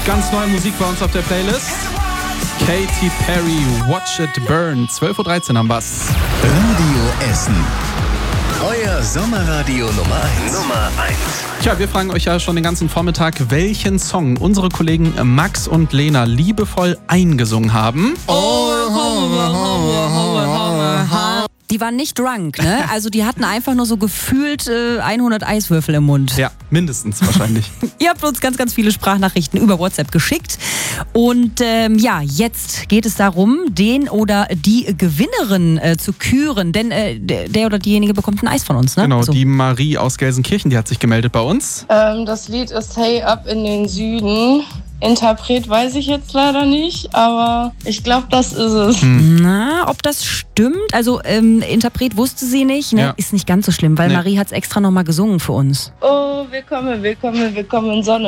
Ganz neue Musik bei uns auf der Playlist. Katy Perry, Watch It Burn. 12.13 Uhr am Bass. Radio Essen. Euer Sommerradio Nummer 1. Tja, wir fragen euch ja schon den ganzen Vormittag, welchen Song unsere Kollegen Max und Lena liebevoll eingesungen haben. Die waren nicht drunk, ne? Also die hatten einfach nur so gefühlt 100 Eiswürfel im Mund. Ja, mindestens wahrscheinlich. Ihr habt uns ganz, ganz viele Sprachnachrichten über WhatsApp geschickt. Und jetzt geht es darum, den oder die Gewinnerin zu küren. Denn der oder diejenige bekommt ein Eis von uns, ne? Genau, so. Die Marie aus Gelsenkirchen, die hat sich gemeldet bei uns. Das Lied ist Hey Up in den Süden. Interpret weiß ich jetzt leider nicht, aber ich glaube, das ist es. Na, ob das stimmt? Also Interpret wusste sie nicht, ne? Ja. Ist nicht ganz so schlimm, weil Nee. Marie hat es extra nochmal gesungen für uns. Oh, willkommen, Sonne.